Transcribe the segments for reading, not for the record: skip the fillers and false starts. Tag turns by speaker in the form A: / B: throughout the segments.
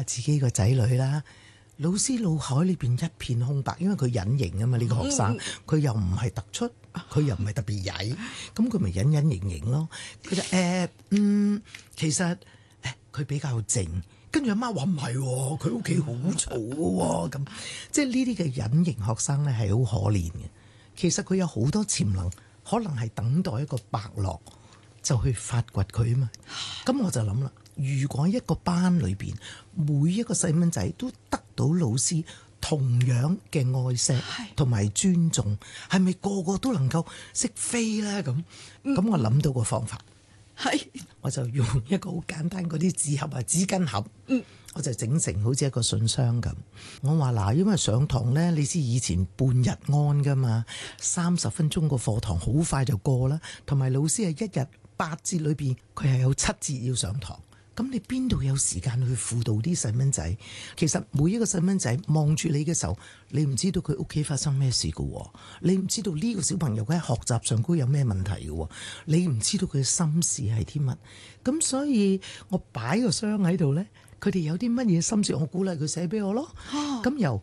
A: 自己個仔女啦。老師腦海裏邊一片空白，因為佢隱形啊嘛，呢個學生佢又唔係突出，佢又唔係特別曳，咁佢咪隱隱形形咯。佢就其實佢比較靜，跟住阿媽話唔係喎，佢屋企好嘈嘅喎，咁即係呢啲嘅隱形學生咧係好可憐嘅。其實佢有好多潛能，可能係等待一個伯樂就去發掘佢啊嘛。咁我就諗啦，如果一個班裏邊每一個細蚊仔都得到老師同樣嘅愛錫同埋尊重，係咪個個都能夠識飛咧？咁我諗到個方法，我就用一個好簡單嗰啲紙盒啊、紙巾盒，我就整成好似一個信箱咁。我話嗱，因為上堂咧，你知以前半日安噶嘛，30分鐘個課堂好快就過啦，同埋老師係一日8節裏邊，佢係有7節要上堂。咁你邊度有時間去輔導啲細蚊仔？其實每一個細蚊仔望住你嘅時候，你唔知道佢屋企發生咩事㗎，你唔知道呢個小朋友喺學習上高有咩問題㗎，你唔知道佢嘅心事係啲乜。咁所以我擺個箱喺度呢，佢哋有啲乜嘢心事，我鼓勵佢寫俾我咯。咁由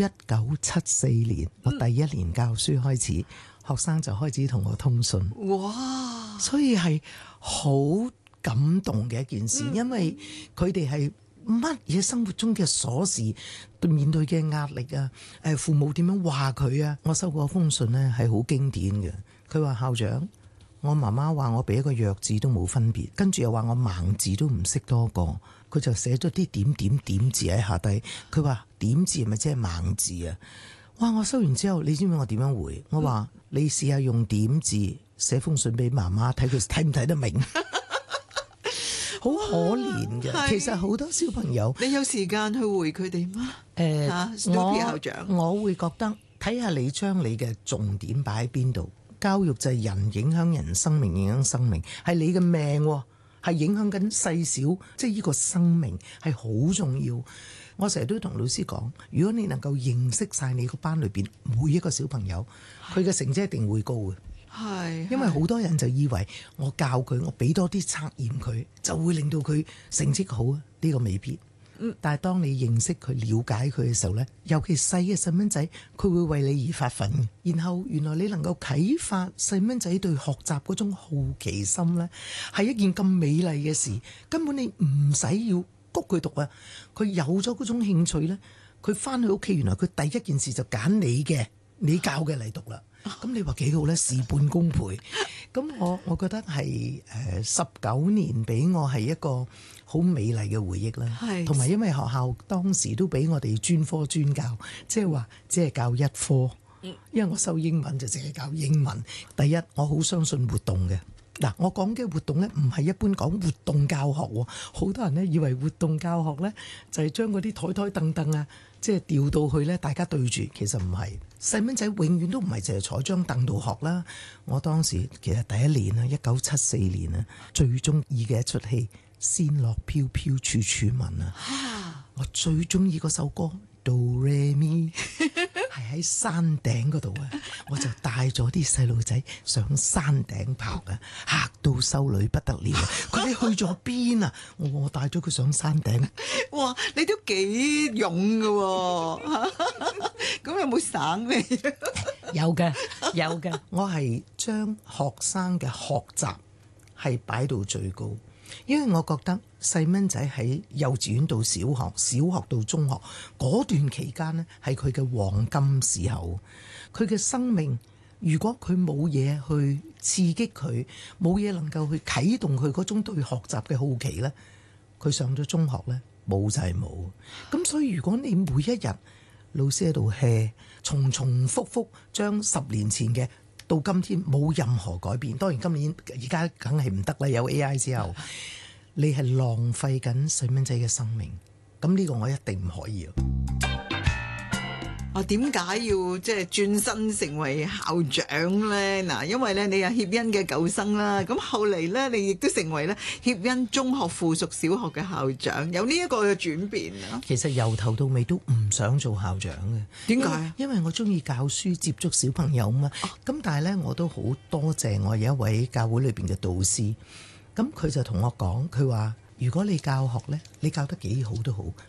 A: 1974年我第一年教書開始，學生就開始同我通訊。哇！所以係好感動嘅一件事，因為佢哋係乜嘢生活中嘅瑣事，面對嘅壓力啊，父母點樣話佢啊。我收過封信呢係好經典嘅，佢話校長，我媽媽話我比一個弱智都冇分別，跟住又話我盲字都唔識多個，佢就寫咗啲點點點字喺下低，佢話點字係咪即係盲字啊？哇！我收完之後，你知唔知我點樣回？我話你試下用點字寫封信俾媽媽，睇佢睇唔睇得明。好可憐嘅，其實好多小朋友，
B: 你有時間去回佢哋嗎？Snoopy 校長，
A: 我會覺得睇下你將你嘅重點擺喺邊度。教育就係人影響人生命，影響生命，係你嘅命，係影響緊細小，即係呢個生命係好重要。我成日都同老師講，如果你能夠認識晒你個班裏邊每一個小朋友，佢嘅成績一定會高嘅。因為好多人就以為我教佢，我俾多啲測驗佢，就會令到佢成績好啊。呢個未必。但係當你認識佢、了解佢嘅時候呢，尤其細嘅細蚊仔，佢會為你而發奮。然後原來你能夠啟發細蚊仔對學習嗰種好奇心呢，係一件咁美麗嘅事。根本你唔使要谷佢讀啊，佢有咗嗰種興趣呢，佢翻去屋企，原來佢第一件事就揀你教嘅嚟讀啦。咁你話幾好呢？事半功倍。咁我覺得係19年俾我係一個好美麗嘅回憶啦。同埋因為學校當時都俾我哋專科專教，即係話只係教一科。因為我收英文就淨係教英文。第一，我好相信活動嘅。嗱，我講嘅活動呢，唔係一般講活動教學喎。好多人呢以為活動教學呢，就係將嗰啲台凳凳啊，即係調到去呢，大家對住。其實唔係，細蚊仔永遠都唔係淨係坐張凳度學啦。我當時其實第一年啊，1974年啊，最中意嘅一出戲《仙樂飄飄處處聞》啊，我最中意嗰首歌《Do Re Mi》。係喺山頂嗰度啊，我就帶咗啲細路仔上山頂爬啊，嚇到修女不得了啊！佢哋去咗邊啊？我帶咗佢上山頂。
B: 哇！你都幾勇㗎喎，咁有冇省你？
A: 有嘅。我係將學生嘅學習係擺到最高。因為我覺得細蚊仔喺幼稚園到小學，小學到中學嗰段期間呢，係佢嘅黃金時候。佢嘅生命，如果佢冇嘢去刺激佢，冇嘢能夠去啟動佢嗰種對學習嘅好奇呢，佢上咗中學呢，冇就係冇。咁所以如果你每一日老師喺度 hea， 重複複將10年前嘅到今天冇任何改變，當然今年而家梗係唔得啦，有 AI 之後，你係浪費緊細蚊仔嘅生命，咁呢個我一定唔可以。
B: 點解要即係轉身成為校長咧？嗱，因為咧你係協恩嘅舊生啦，咁後嚟咧你亦都成為咧協恩中學附屬小學嘅校長，有呢一個嘅轉變啊。
A: 其實由頭到尾都唔想做校長嘅。
B: 點解？因為
A: 我中意教書接觸小朋友嘛。咁但係咧我都好多謝我有一位教會裏邊嘅導師，咁佢就同我講，佢話如果你教學咧，你教得幾好都好，